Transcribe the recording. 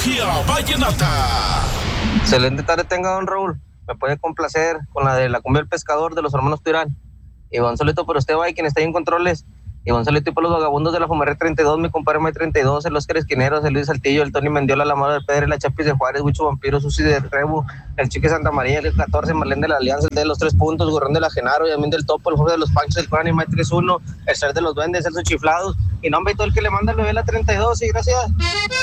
Antología Vallenata. Excelente tarde tenga, don Raúl. Me puede complacer con la de la cumbia del pescador de los hermanos Turán. Y un solito por usted, quien está ahí en controles. Y un solito por los vagabundos de la Fumaré 32, mi compadre May 32, el Oscar Esquineros, el Luis Saltillo, el Tony Mendiola, la Mano del Pedro, la Chapis de Juárez, Huicho Vampiro, Susi de Trebu, el Chique Santa María, el 14, Marlén de la Alianza, el de los 3 puntos, Gorrón de la Genaro, Yamín del Topo, el Jorge de los Panchos, el Juan y May 31, el Ser de los Duendes, el Chiflados. Y no, hombre, todo el que le manda el bebé la 32, y gracias.